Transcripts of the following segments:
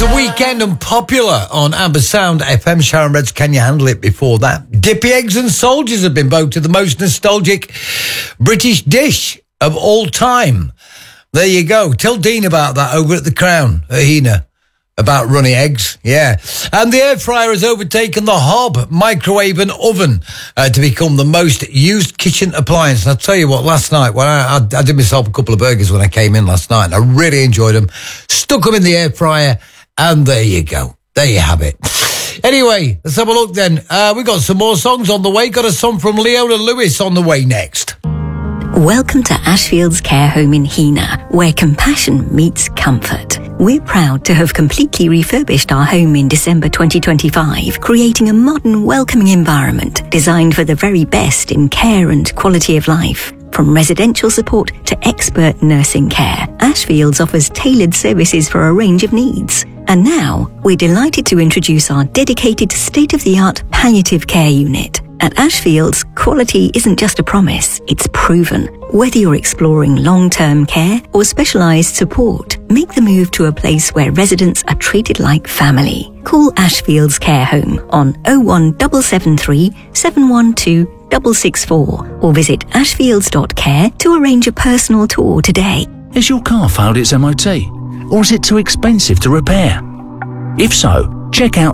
The Weekend and Popular on Amber Sound FM. Sharon Red's Can You Handle It before that. Dippy Eggs and Soldiers have been voted the most nostalgic British dish of all time. There you go. Tell Dean about that over at the Crown, at Hina, about runny eggs. Yeah. And the air fryer has overtaken the hob microwave and oven to become the most used kitchen appliance. And I'll tell you what, last night, when I did myself a couple of burgers when I came in last night, and I really enjoyed them. Stuck them in the air fryer. And there you go. There you have it. Anyway, let's have a look then. We've got some more songs on the way. Got a song from Leona Lewis on the way next. Welcome to Ashfield's Care Home in Hina, where compassion meets comfort. We're proud to have completely refurbished our home in December 2025, creating a modern, welcoming environment designed for the very best in care and quality of life. From residential support to expert nursing care, Ashfields offers tailored services for a range of needs. And now, we're delighted to introduce our dedicated state-of-the-art palliative care unit. At Ashfields, quality isn't just a promise, it's proven. Whether you're exploring long-term care or specialised support, make the move to a place where residents are treated like family. Call Ashfields Care Home on 01773 712 664 or visit ashfields.care to arrange a personal tour today. Has your car failed its MOT? Or is it too expensive to repair? If so, check out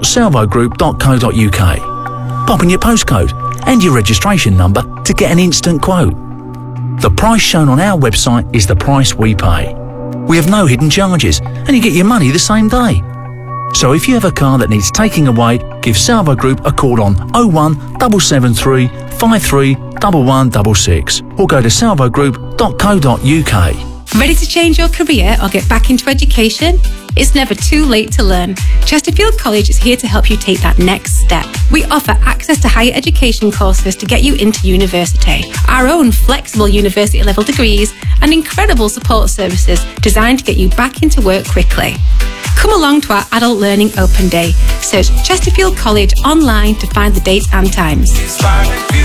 salvogroup.co.uk. Pop in your postcode and your registration number to get an instant quote. The price shown on our website is the price we pay. We have no hidden charges and you get your money the same day. So if you have a car that needs taking away, give Salvo Group a call on 01773 53 1166 or go to salvogroup.co.uk. Ready to change your career or get back into education? It's never too late to learn. Chesterfield College is here to help you take that next step. We offer access to higher education courses to get you into university, our own flexible university level degrees, and incredible support services designed to get you back into work quickly. Come along to our Adult Learning Open Day. Search Chesterfield College online to find the dates and times.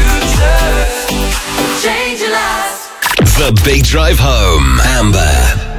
The Big Drive Home. Amber.